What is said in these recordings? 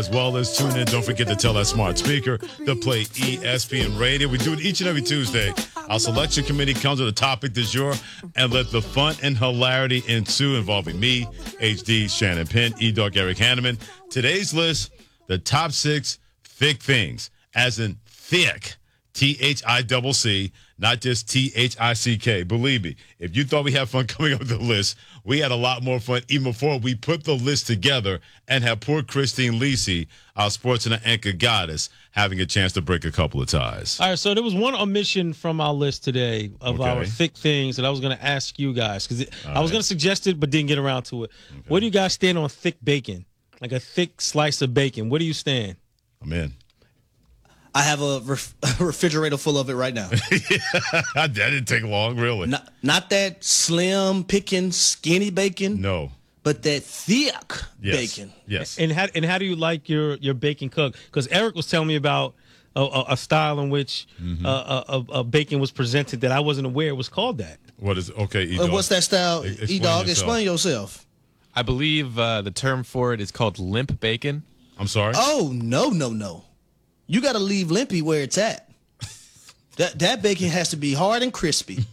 As well as tune in. Don't forget to tell that smart speaker to play ESPN Radio. We do it each and every Tuesday. Our selection committee comes with a topic du jour and let the fun and hilarity ensue involving me, HD, Shannon Penn, E-Dog, Eric Hanneman. Today's list, the top 6 thick things, as in thick, T-H-I-C-C, not just T-H-I-C-K. Believe me, if you thought we had fun coming up with the list, we had a lot more fun even before we put the list together and had poor Christine Lisi, our sports and anchor goddess, having a chance to break a couple of ties. All right, so there was one omission from our list today of our thick things that I was going to ask you guys because I was going to suggest it but didn't get around to it. Okay. Where do you guys stand on thick bacon? Like a thick slice of bacon. Where do you stand? I'm in. I have a refrigerator full of it right now. That didn't take long, really. Not that slim, picking, skinny bacon. No. But that thick bacon. Yes. And how do you like your bacon cooked? Because Eric was telling me about a style in which a bacon was presented that I wasn't aware it was called that. What is okay? E-Dog. What's that style? E-Dog, explain yourself. I believe the term for it is called limp bacon. I'm sorry? Oh, no. You got to leave limpy where it's at. That bacon has to be hard and crispy.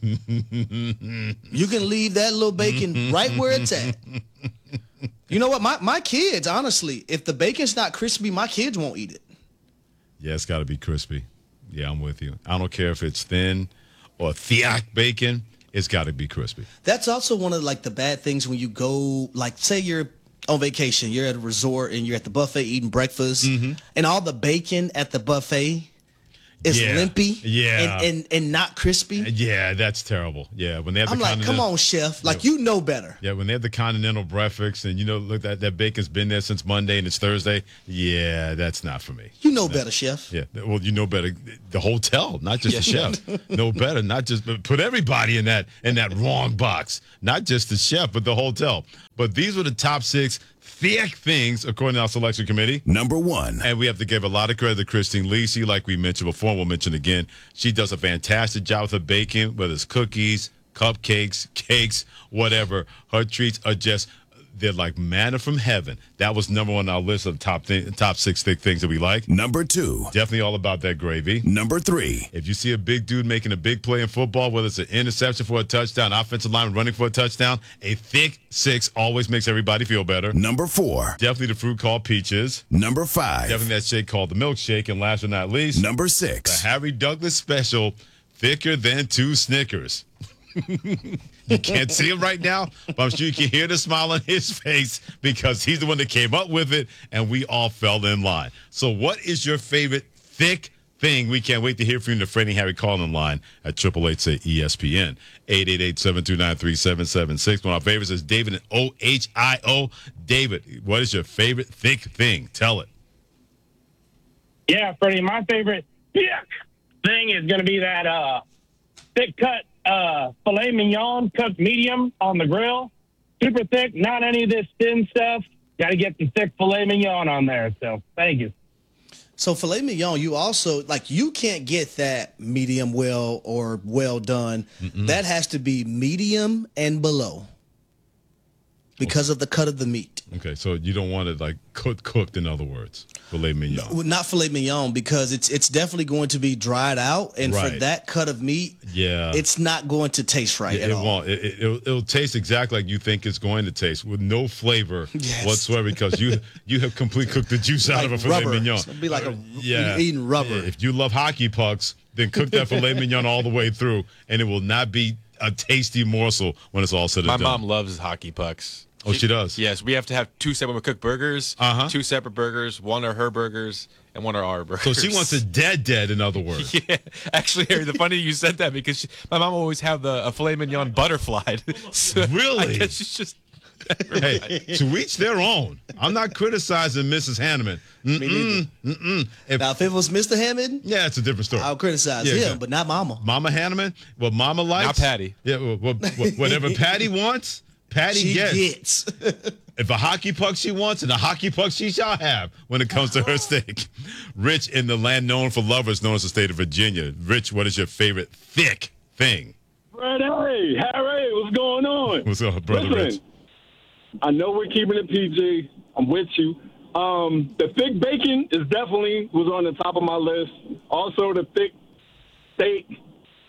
You can leave that little bacon right where it's at. You know what? My kids, honestly, if the bacon's not crispy, my kids won't eat it. Yeah, it's got to be crispy. Yeah, I'm with you. I don't care if it's thin or thick bacon. It's got to be crispy. That's also one of the bad things when you go, say you're on vacation, you're at a resort and you're at the buffet eating breakfast, and all the bacon at the buffet is limpy and not crispy. Yeah, that's terrible. Yeah, when they have I'm like, come on, chef. You know better. Yeah, when they have the continental breakfast and, look, that bacon's been there since Monday and it's Thursday. Yeah, that's not for me. You know better, chef. Yeah, well, you know better. The hotel, not just the chef. Know better, not just put everybody in that wrong box. Not just the chef, but the hotel. But these were the top 6 thick things, according to our selection committee. Number 1. And we have to give a lot of credit to Christine Lisi, like we mentioned before, and we'll mention again. She does a fantastic job with her bacon, whether it's cookies, cupcakes, cakes, whatever. Her treats are they're like manna from heaven. That was number 1 on our list of top 6 thick things that we like. Number 2. Definitely all about that gravy. Number 3. If you see a big dude making a big play in football, whether it's an interception for a touchdown, offensive lineman running for a touchdown, a thick 6 always makes everybody feel better. Number 4. Definitely the fruit called peaches. Number 5. Definitely that shake called the milkshake. And last but not least, Number 6. the Harry Douglas special, thicker than 2 Snickers. You can't see him right now, but I'm sure you can hear the smile on his face because he's the one that came up with it, and we all fell in line. So what is your favorite thick thing? We can't wait to hear from you in the Freddie Harry call-in line at 888-ESPN, 888-729-3776. One of our favorites is David in Ohio. David, what is your favorite thick thing? Tell it. Yeah, Freddie, my favorite thick thing is going to be that thick cut filet mignon cooked medium on the grill. Super thick, not any of this thin stuff. Got to get the thick filet mignon on there. So thank you. So filet mignon, you also, you can't get that medium well or well done. That has to be medium and below because of the cut of the meat. Okay, so you don't want it cooked, in other words, filet mignon. No, not filet mignon because it's definitely going to be dried out, and for that cut of meat, it's not going to taste right at all. It won't. It'll taste exactly like you think it's going to taste, with no flavor whatsoever, because you have completely cooked the juice out of a filet mignon. It's gonna be like eating rubber. If you love hockey pucks, then cook that filet mignon all the way through, and it will not be a tasty morsel when it's all said and done. My mom loves hockey pucks. Oh, she does? Yes, we have to have 2 separate, when we cook burgers, 2 separate burgers. One are her burgers and one are our burgers. So she wants it dead, in other words. Yeah. Actually, Harry, the funny you said that because my mom always have a filet mignon butterflied. So really? I guess she's just... Hey, to each their own. I'm not criticizing Mrs. Hanneman. Now, if it was Mr. Hammond, it's a different story. I'll criticize him, but not Mama. Mama Hanneman, what Mama likes. Not Patty. Yeah, whatever Patty wants, Patty gets. If a hockey puck she wants, and a hockey puck she shall have when it comes to her steak. Rich, in the land known for lovers, known as the state of Virginia. Rich, what is your favorite thick thing? Hey, Harry, what's going on? What's up, brother Rich? I know we're keeping it PG. I'm with you. The thick bacon is definitely was on the top of my list. Also, the thick steak.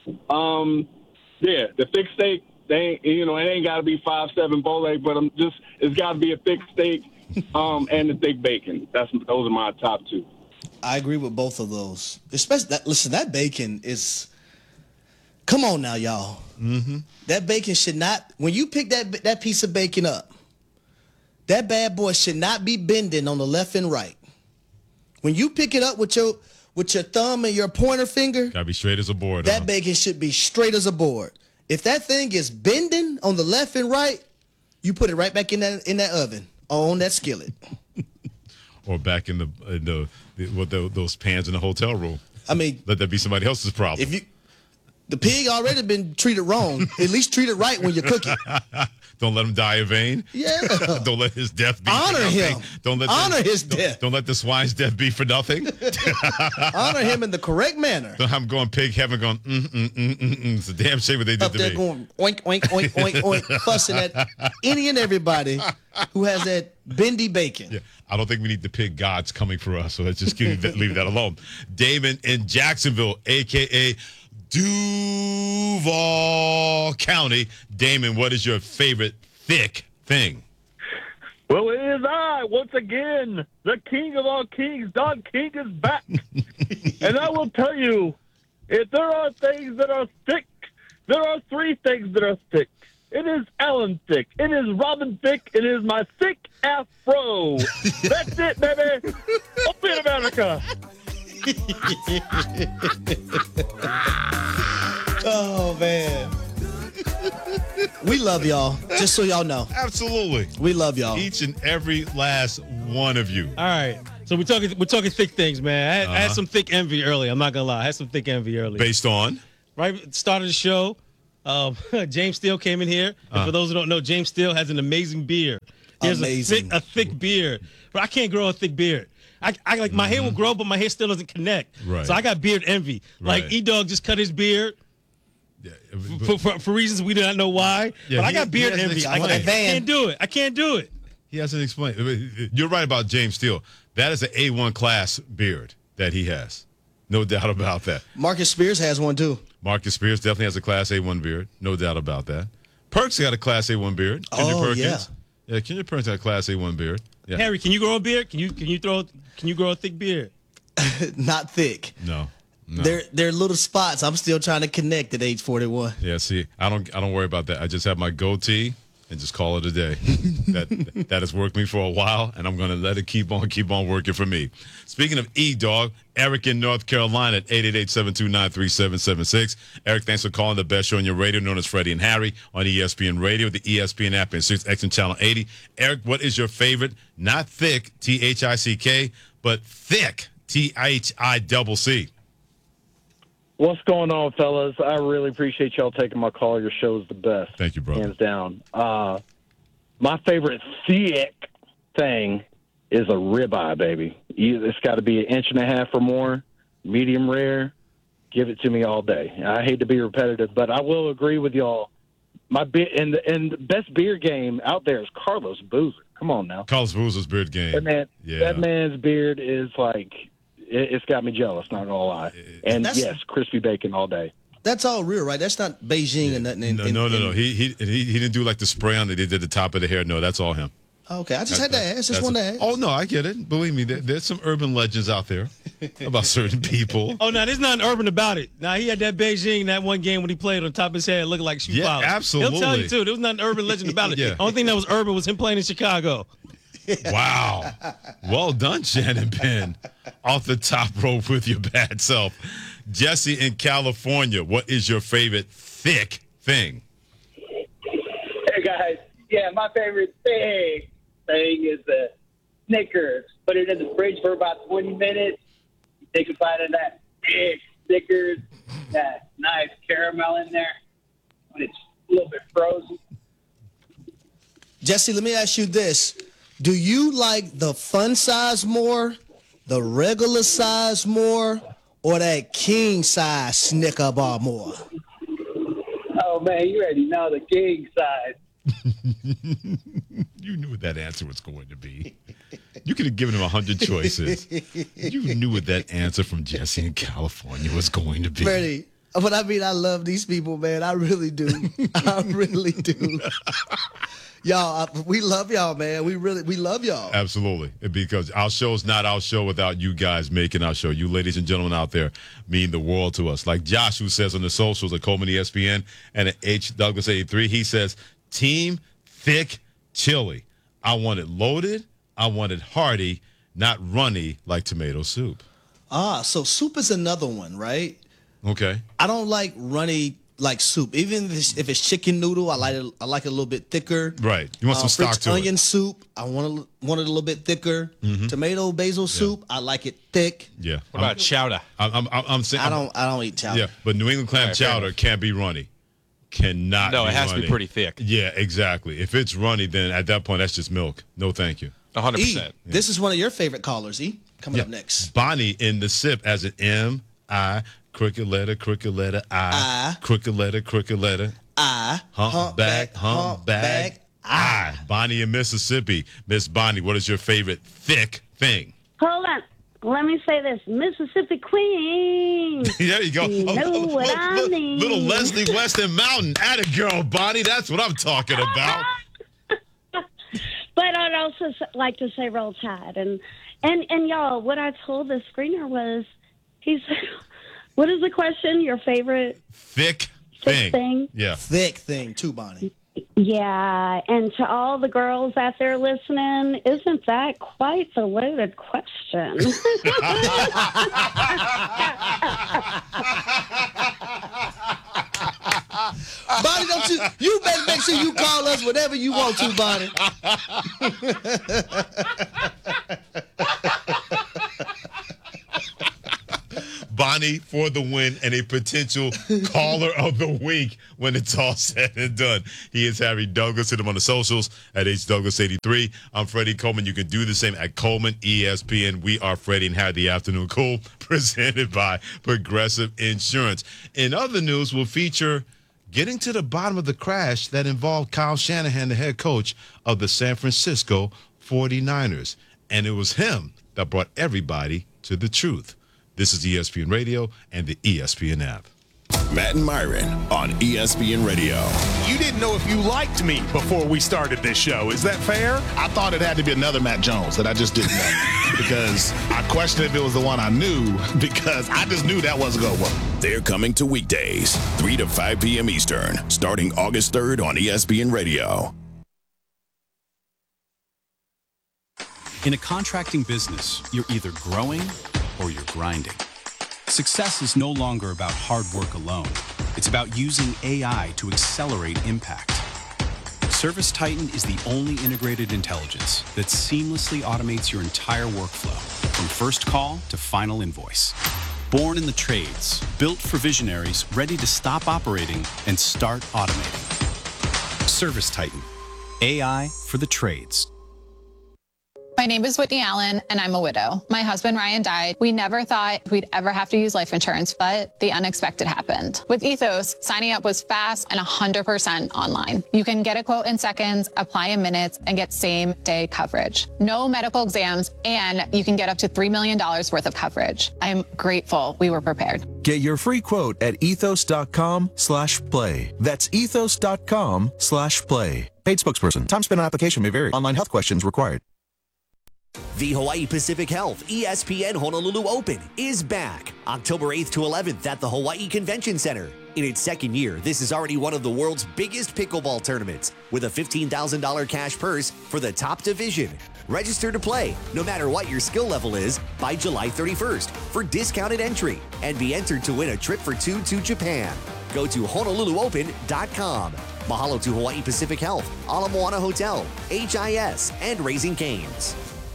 The thick steak. It ain't got to be 5-7 bole, but it's got to be a thick steak, and the thick bacon. Those are my top two. I agree with both of those. Especially that bacon is. Come on now, y'all. Mm-hmm. That bacon should not. When you pick that piece of bacon up, that bad boy should not be bending on the left and right. When you pick it up with your thumb and your pointer finger, gotta be straight as a board. That bacon should be straight as a board. If that thing is bending on the left and right, you put it right back in that oven on that skillet, or back in those pans in the hotel room. I mean, let that be somebody else's problem. The pig already been treated wrong. At least treat it right when you cook it. Don't let him die in vain. Yeah. Don't let his death be honor for him. Honor his death. Don't let the swine's death be for nothing. Honor him in the correct manner. Don't have him going pig heaven going, It's a damn shame what they did up to there me. Going oink, oink, oink, oink, oink, fussing at any and everybody who has that bendy bacon. Yeah. I don't think we need the pig gods coming for us, so let's just leave that alone. Damon in Jacksonville, a.k.a. Duval County. Damon, what is your favorite thick thing? Well, it is I, once again, the king of all kings. Don King is back. And I will tell you, if there are things that are thick, there are three things that are thick. It is Alan Thick. It is Robin Thick. It is my thick afro. That's it, baby. Open America. Oh, man. We love y'all, just so y'all know. Absolutely. We love y'all. Each and every last one of you. All right. So we're talking thick things, man. I had some thick envy early. I'm not going to lie. I had some thick envy early. Based on? Right at the start of the show, James Steele came in here. And for those who don't know, James Steele has an amazing beard. He has a thick beard. But I can't grow a thick beard. I like my hair will grow, but my hair still doesn't connect. Right. So I got beard envy. Right. Like E-Dog just cut his beard. Yeah, for reasons we do not know why. Yeah, but I got beard envy. I can't do it. I can't do it. He hasn't explained. You're right about James Steele. That is an A1 class beard that he has. No doubt about that. Marcus Spears has one, too. Marcus Spears definitely has a class A1 beard. No doubt about that. Perks got a class A1 beard. Oh, Perkins. Yeah, Kenya Perkins got a class A1 beard. Yeah. Harry, can you grow a beard? Can you grow a thick beard? Not thick. No. There are little spots I'm still trying to connect at age 41. Yeah, see, I don't worry about that. I just have my goatee and just call it a day. that has worked me for a while, and I'm going to let it keep on working for me. Speaking of E-Dog, Eric in North Carolina at 888-729-3776. Eric, thanks for calling the best show on your radio, known as Freddie and Harry, on ESPN Radio, the ESPN app, and 6X and Channel 80. Eric, what is your favorite, not thick, T-H-I-C-K, but thick, T-H-I-double-C? What's going on, fellas? I really appreciate y'all taking my call. Your show's the best. Thank you, brother. Hands down. My favorite thick thing is a ribeye, baby. It's got to be 1.5 inches or more, medium rare. Give it to me all day. I hate to be repetitive, but I will agree with y'all. And the best beer game out there is Carlos Boozer. Come on now. Carlos Boozer's beard game. That man's beard is like... It's got me jealous, not gonna lie. And yes, crispy bacon all day. That's all real, right? That's not Beijing and nothing. No. He didn't do like the spray on that they did the top of the hair. No, that's all him. Okay, I just had to ask. Just wanted to ask. Oh no, I get it. Believe me, there's some urban legends out there about certain people. Oh no, there's nothing urban about it. Now he had that Beijing that one game when he played on top of his head, looking like shoe polish. Absolutely. He'll tell you too. There was nothing urban legend about it. The only thing that was urban was him playing in Chicago. Wow. Well done, Shannon Penn. Off the top rope with your bad self. Jesse in California, what is your favorite thick thing? Hey, guys. Yeah, my favorite thing is the Snickers. Put it in the fridge for about 20 minutes. Take a bite of that big Snickers. That nice caramel in there when it's a little bit frozen. Jesse, let me ask you this. Do you like the fun size more, the regular size more, or that king size Snicker bar more? Oh, man, you already know the king size. You knew what that answer was going to be. You could have given him 100 choices. You knew what that answer from Jesse in California was going to be. Freddie, but I mean, I love these people, man. I really do. I really do. Y'all, we love y'all, man. We love y'all. Absolutely. Because our show is not our show without you guys making our show. You ladies and gentlemen out there mean the world to us. Like Josh, who says on the socials at Coleman ESPN and at H. Douglas 83, he says, Team Thick Chili. I want it loaded. I want it hearty, not runny like tomato soup. So soup is another one, right? Okay. I don't like runny like soup. Even if it's chicken noodle, I like it a little bit thicker. Right. You want some stock to it. Onion soup, I want it a little bit thicker. Mm-hmm. Tomato basil soup, I like it thick. Yeah. What about chowder? I'm saying I don't eat chowder. Yeah, but New England clam chowder can't be runny. Cannot. No, be it has to runny. be pretty thick. Yeah, exactly. If it's runny, then at that point that's just milk. No, thank you. 100%. This is one of your favorite callers, E. Coming up next. Bonnie in the sip as an M-I, crooked letter, I, crooked letter, I, humpback, I. Bonnie in Mississippi. Miss Bonnie, what is your favorite thick thing? Hold on. Let me say this. Mississippi Queen. There you go. You know what I mean. Little Leslie Weston Mountain. Atta girl, Bonnie. That's what I'm talking about. But I'd also like to say Roll Tide. And y'all, what I told the screener was, he said, what is the question? Your favorite thick thing? Yeah. Thick thing too, Bonnie. Yeah. And to all the girls out there listening, isn't that quite the loaded question? Bonnie, you better make sure you call us whenever you want to, Bonnie. Bonnie for the win and a potential caller of the week when it's all said and done. He is Harry Douglas. Hit him on the socials at HDouglas83. I'm Freddie Coleman. You can do the same at Coleman ESPN. We are Freddie and Harry the Afternoon Cool, presented by Progressive Insurance. In other news, we'll feature getting to the bottom of the crash that involved Kyle Shanahan, the head coach of the San Francisco 49ers. And it was him that brought everybody to the truth. This is ESPN Radio and the ESPN app. Matt and Myron on ESPN Radio. You didn't know if you liked me before we started this show. Is that fair? I thought it had to be another Matt Jones that I just didn't know because I questioned if it was the one I knew because I just knew that wasn't going to work. They're coming to weekdays, 3 to 5 p.m. Eastern, starting August 3rd on ESPN Radio. In a contracting business, you're either growing or you're grinding. Success is no longer about hard work alone. It's about using AI to accelerate impact. ServiceTitan is the only integrated intelligence that seamlessly automates your entire workflow, from first call to final invoice. Born in the trades, built for visionaries ready to stop operating and start automating. ServiceTitan, AI for the trades. My name is Whitney Allen, and I'm a widow. My husband, Ryan, died. We never thought we'd ever have to use life insurance, but the unexpected happened. With Ethos, signing up was fast and 100% online. You can get a quote in seconds, apply in minutes, and get same-day coverage. No medical exams, and you can get up to $3 million worth of coverage. I'm grateful we were prepared. Get your free quote at ethos.com/play. That's ethos.com/play. Paid spokesperson. Time spent on application may vary. Online health questions required. The Hawaii Pacific Health ESPN Honolulu Open is back October 8th to 11th at the Hawaii Convention Center. In its second year, this is already one of the world's biggest pickleball tournaments with a $15,000 cash purse for the top division. Register to play, no matter what your skill level is, by July 31st for discounted entry and be entered to win a trip for two to Japan. Go to HonoluluOpen.com. Mahalo to Hawaii Pacific Health, Ala Moana Hotel, HIS, and Raising Cane's.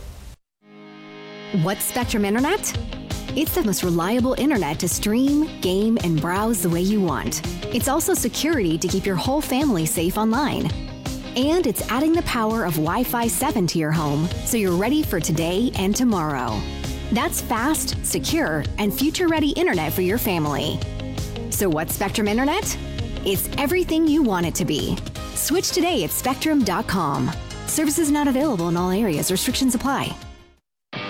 What's Spectrum Internet? It's the most reliable internet to stream, game, and browse the way you want. It's also security to keep your whole family safe online. And it's adding the power of Wi-Fi 7 to your home, so you're ready for today and tomorrow. That's fast, secure, and future-ready internet for your family. So what's Spectrum Internet? It's everything you want it to be. Switch today at Spectrum.com. Services not available in all areas. Restrictions apply.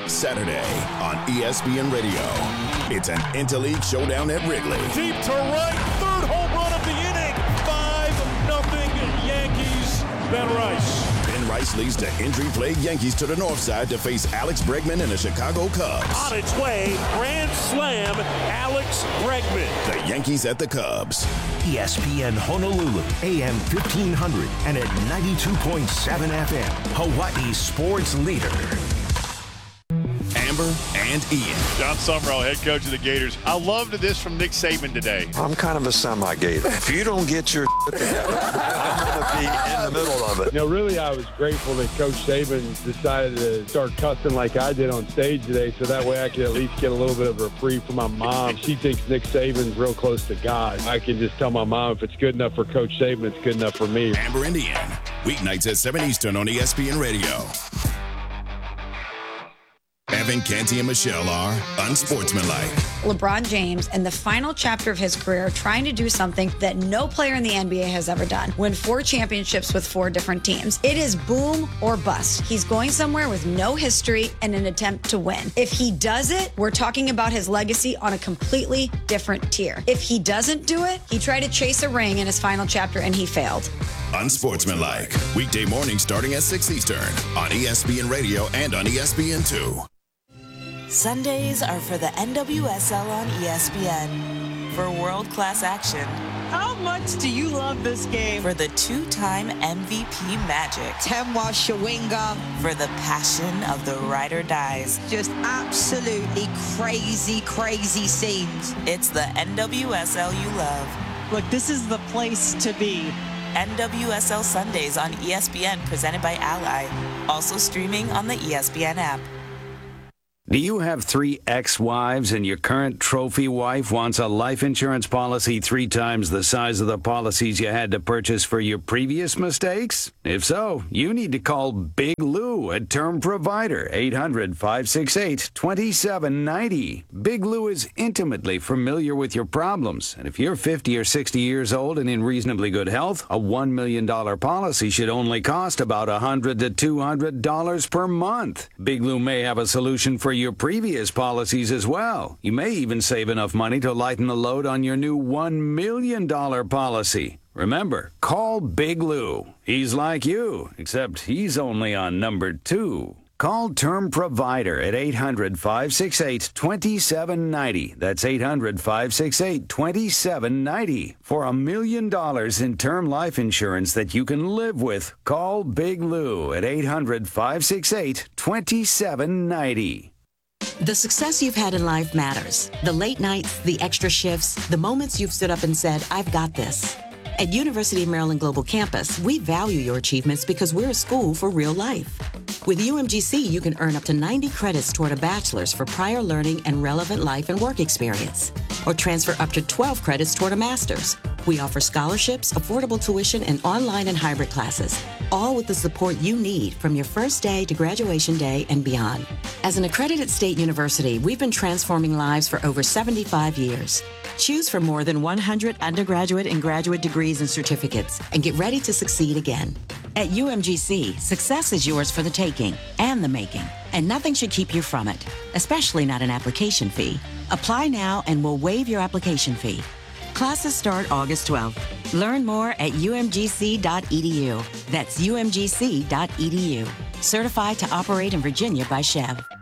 Saturday on ESPN Radio. It's an interleague showdown at Wrigley. Deep to right, third home run of the inning. 5-0 Yankees. Ben Rice. Ben Rice leads the injury-plagued Yankees to the north side to face Alex Bregman and the Chicago Cubs. On its way, grand slam, Alex Bregman. The Yankees at the Cubs. ESPN Honolulu, AM 1500 and at 92.7 FM, Hawaii's sports leader. Amber and Ian. John Summerall, head coach of the Gators. I loved this from Nick Saban today. I'm kind of a semi-Gator. If you don't get your together, I'm going to be in the middle of it. You know, really, I was grateful that Coach Saban decided to start cussing like I did on stage today, so that way I could at least get a little bit of a reprieve from my mom. She thinks Nick Saban's real close to God. I can just tell my mom if it's good enough for Coach Saban, it's good enough for me. Amber and Ian, weeknights at 7 Eastern on ESPN Radio. Evan, Canty, and Michelle are unsportsmanlike. LeBron James, in the final chapter of his career, trying to do something that no player in the NBA has ever done. Win 4 championships with 4 different teams. It is boom or bust. He's going somewhere with no history and an attempt to win. If he does it, we're talking about his legacy on a completely different tier. If he doesn't do it, he tried to chase a ring in his final chapter and he failed. Unsportsmanlike. Weekday morning starting at 6 Eastern on ESPN Radio and on ESPN2. Sundays are for the NWSL on ESPN. For world-class action. How much do you love this game? For the 2-time MVP magic. Temwa Shawinga. For the passion of the ride or dies. Just absolutely crazy, crazy scenes. It's the NWSL you love. Look, this is the place to be. NWSL Sundays on ESPN, presented by Ally. Also streaming on the ESPN app. Do you have 3 ex-wives and your current trophy wife wants a life insurance policy 3 times the size of the policies you had to purchase for your previous mistakes? If so, you need to call Big Lou at Term Provider, 800-568-2790. Big Lou is intimately familiar with your problems, and if you're 50 or 60 years old and in reasonably good health, a $1 million policy should only cost about $100 to $200 per month. Big Lou may have a solution for your previous policies as well. You may even save enough money to lighten the load on your new $1 million policy. Remember, call Big Lou. He's like you, except he's only on number 2. Call Term Provider at 800-568-2790. That's 800-568-2790. For $1 million in term life insurance that you can live with, call Big Lou at 800-568-2790. The success you've had in life matters. The late nights, the extra shifts, the moments you've stood up and said, I've got this. At University of Maryland Global Campus, we value your achievements because we're a school for real life. With UMGC, you can earn up to 90 credits toward a bachelor's for prior learning and relevant life and work experience, or transfer up to 12 credits toward a master's. We offer scholarships, affordable tuition, and online and hybrid classes, all with the support you need from your first day to graduation day and beyond. As an accredited state university, we've been transforming lives for over 75 years. Choose from more than 100 undergraduate and graduate degrees and certificates, and get ready to succeed again. At UMGC, success is yours for the taking and the making, and nothing should keep you from it, especially not an application fee. Apply now and we'll waive your application fee. Classes start August 12th. Learn more at umgc.edu. That's umgc.edu. Certified to operate in Virginia by Chev.